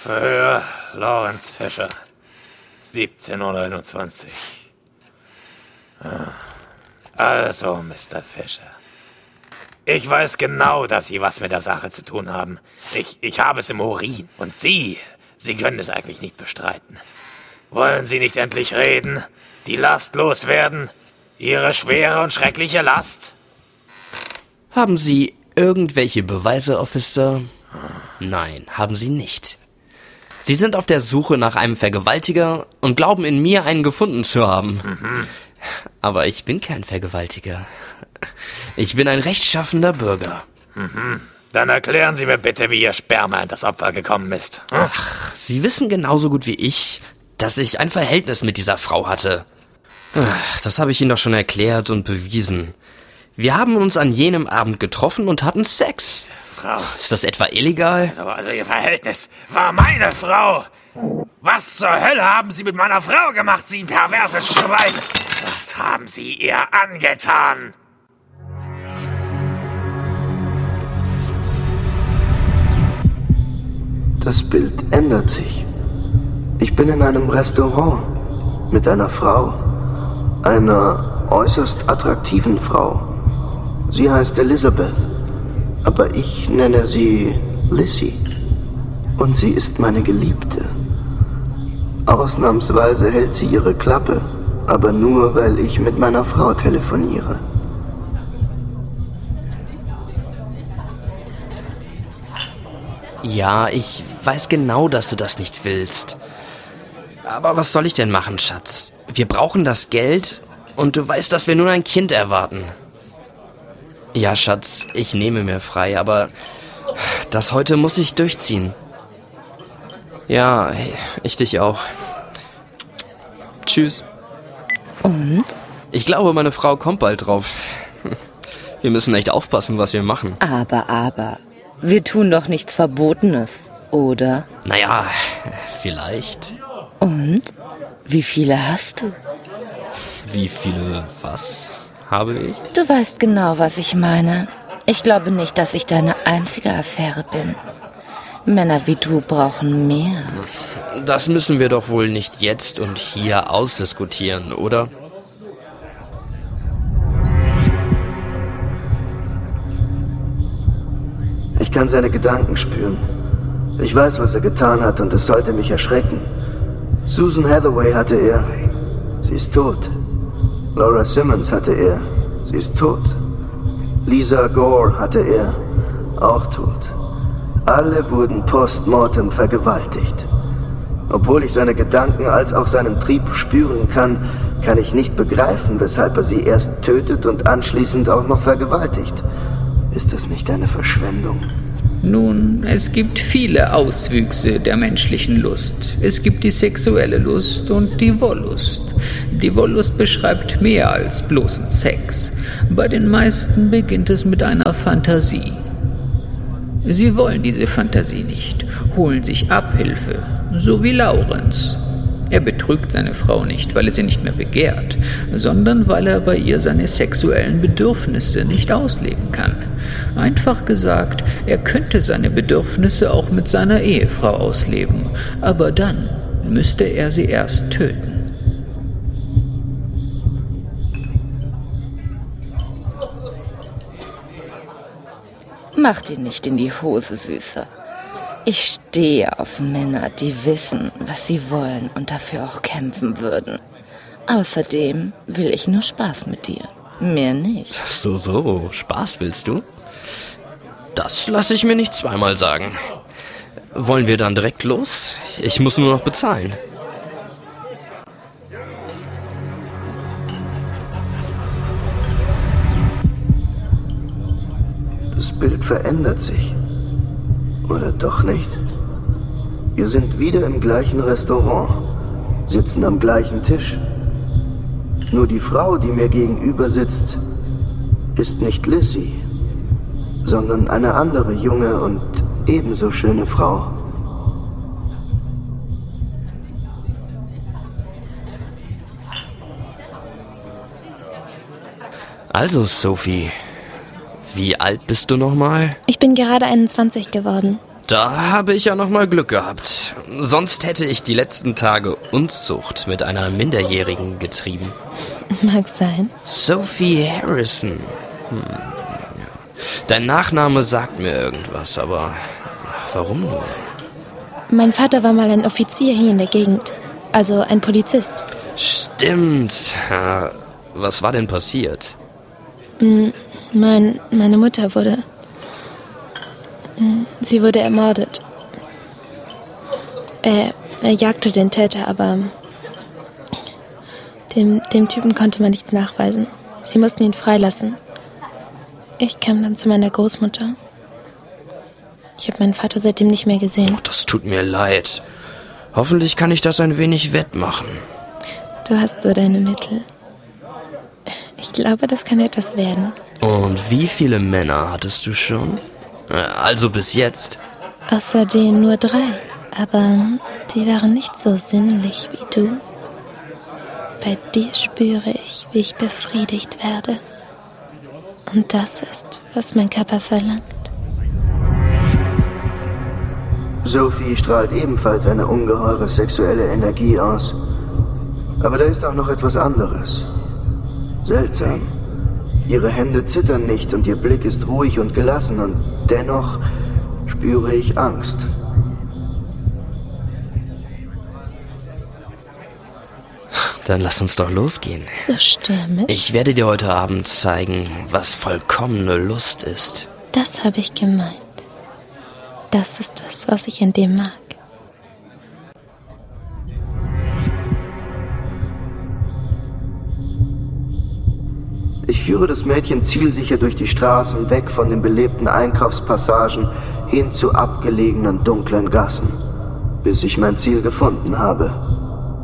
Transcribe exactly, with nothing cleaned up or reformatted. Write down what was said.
Für Lawrence Fisher, siebzehn Uhr neunundzwanzig. Also, Mister Fisher. Ich weiß genau, dass Sie was mit der Sache zu tun haben. Ich, ich habe es im Urin. Und Sie, Sie können es eigentlich nicht bestreiten. Wollen Sie nicht endlich reden? Die Last loswerden? Ihre schwere und schreckliche Last? Haben Sie irgendwelche Beweise, Officer? Nein, haben Sie nicht. Sie sind auf der Suche nach einem Vergewaltiger und glauben in mir einen gefunden zu haben. Mhm. Aber ich bin kein Vergewaltiger. Ich bin ein rechtschaffender Bürger. Mhm. Dann erklären Sie mir bitte, wie Ihr Sperma in das Opfer gekommen ist. Hm? Ach, Sie wissen genauso gut wie ich, dass ich ein Verhältnis mit dieser Frau hatte. Ach, das habe ich Ihnen doch schon erklärt und bewiesen. Wir haben uns an jenem Abend getroffen und hatten Sex. Frau. Ist das etwa illegal? Also, also Ihr Verhältnis war meine Frau. Was zur Hölle haben Sie mit meiner Frau gemacht, Sie perverses Schwein? Was haben Sie ihr angetan? Das Bild ändert sich. Ich bin in einem Restaurant mit einer Frau, einer äußerst attraktiven Frau. Sie heißt Elizabeth, aber ich nenne sie Lizzie. Und sie ist meine Geliebte. Ausnahmsweise hält sie ihre Klappe, aber nur, weil ich mit meiner Frau telefoniere. Ja, ich weiß genau, dass du das nicht willst. Aber was soll ich denn machen, Schatz? Wir brauchen das Geld und du weißt, dass wir nun ein Kind erwarten. Ja, Schatz, ich nehme mir frei, aber das heute muss ich durchziehen. Ja, ich dich auch. Tschüss. Und? Ich glaube, meine Frau kommt bald drauf. Wir müssen echt aufpassen, was wir machen. Aber, aber, wir tun doch nichts Verbotenes, oder? Naja, vielleicht. Und? Wie viele hast du? Wie viele was habe ich? Du weißt genau, was ich meine. Ich glaube nicht, dass ich deine einzige Affäre bin. Männer wie du brauchen mehr. Das müssen wir doch wohl nicht jetzt und hier ausdiskutieren, oder? Ich kann seine Gedanken spüren. Ich weiß, was er getan hat und es sollte mich erschrecken. Susan Hathaway hatte er. Sie ist tot. Laura Simmons hatte er. Sie ist tot. Lisa Gore hatte er. Auch tot. Alle wurden postmortem vergewaltigt. Obwohl ich seine Gedanken als auch seinen Trieb spüren kann, kann ich nicht begreifen, weshalb er sie erst tötet und anschließend auch noch vergewaltigt. Ist das nicht eine Verschwendung? Nun, es gibt viele Auswüchse der menschlichen Lust. Es gibt die sexuelle Lust und die Wollust. Die Wollust beschreibt mehr als bloßen Sex. Bei den meisten beginnt es mit einer Fantasie. Sie wollen diese Fantasie nicht, holen sich Abhilfe, so wie Lawrence. Er betrügt seine Frau nicht, weil er sie nicht mehr begehrt, sondern weil er bei ihr seine sexuellen Bedürfnisse nicht ausleben kann. Einfach gesagt, er könnte seine Bedürfnisse auch mit seiner Ehefrau ausleben, aber dann müsste er sie erst töten. Mach dir nicht in die Hose, Süßer. Ich stehe auf Männer, die wissen, was sie wollen und dafür auch kämpfen würden. Außerdem will ich nur Spaß mit dir. Mehr nicht. So, so. Spaß willst du? Das lasse ich mir nicht zweimal sagen. Wollen wir dann direkt los? Ich muss nur noch bezahlen. Das Bild verändert sich. Oder doch nicht? Wir sind wieder im gleichen Restaurant, sitzen am gleichen Tisch. Nur die Frau, die mir gegenüber sitzt, ist nicht Lizzie, sondern eine andere junge und ebenso schöne Frau. Also, Sophie, wie alt bist du nochmal? Ich bin gerade einundzwanzig geworden. Da habe ich ja noch mal Glück gehabt. Sonst hätte ich die letzten Tage Unzucht mit einer Minderjährigen getrieben. Mag sein. Sophie Harrison. Hm. Dein Nachname sagt mir irgendwas, aber warum nur? Mein Vater war mal ein Offizier hier in der Gegend. Also ein Polizist. Stimmt. Ja, was war denn passiert? Mein, meine Mutter wurde... Sie wurde ermordet. Er, er jagte den Täter, aber dem, dem Typen konnte man nichts nachweisen. Sie mussten ihn freilassen. Ich kam dann zu meiner Großmutter. Ich habe meinen Vater seitdem nicht mehr gesehen. Oh, das tut mir leid. Hoffentlich kann ich das ein wenig wettmachen. Du hast so deine Mittel. Ich glaube, das kann etwas werden. Und wie viele Männer hattest du schon? Also bis jetzt? Außer denen nur drei. Aber die waren nicht so sinnlich wie du. Bei dir spüre ich, wie ich befriedigt werde. Und das ist, was mein Körper verlangt. Sophie strahlt ebenfalls eine ungeheure sexuelle Energie aus. Aber da ist auch noch etwas anderes. Seltsam. Ihre Hände zittern nicht und ihr Blick ist ruhig und gelassen und dennoch spüre ich Angst. Dann lass uns doch losgehen. So stürmisch. Ich werde dir heute Abend zeigen, was vollkommene Lust ist. Das habe ich gemeint. Das ist das, was ich an dem mag. Ich führe das Mädchen zielsicher durch die Straßen, weg von den belebten Einkaufspassagen, hin zu abgelegenen, dunklen Gassen, bis ich mein Ziel gefunden habe.